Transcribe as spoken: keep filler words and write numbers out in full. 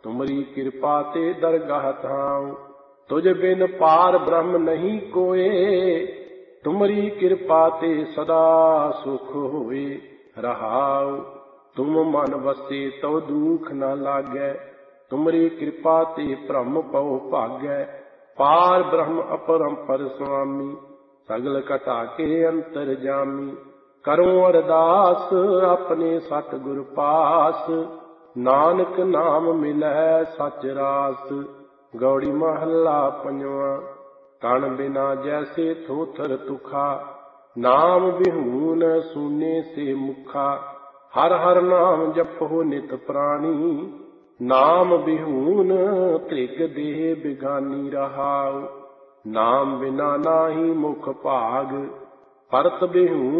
तुमरी कृपा ते दरगाह धाम। तुझ बिन पार ब्रह्म नहीं कोए, तुमरी कृपा ते सदा सुख होए रहाओ। तुम मन वसे तो दुख न लागै, तुमरी कृपा ते भ्रम पौ भागै। पार ब्रह्म अपरंपर स्वामी, सगल घटा के अंतर जामी। करूं अरदास अपने सतगुर पास, नानक नाम मिलै सच रास। गौड़ी महला पंजवा। तन बिना जैसे थोथर तुखा, नाम बिहून सूने से मुखा। हर हर नाम जपो नित प्राणी, नाम बिहून त्रिग देह बिगानी रहाओ। नाम बिना नाही मुख भाग, परत बिहून